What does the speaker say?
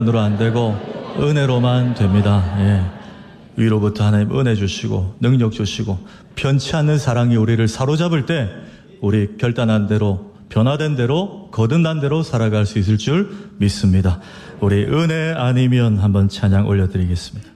으로 안 되고 은혜로만 됩니다. 예. 위로부터 하나님 은혜 주시고 능력 주시고 편치 않는 사랑이 우리를 사로잡을 때 우리 결단한 대로 변화된 대로 거듭난 대로 살아갈 수 있을 줄 믿습니다. 우리 은혜 아니면 한번 찬양 올려드리겠습니다.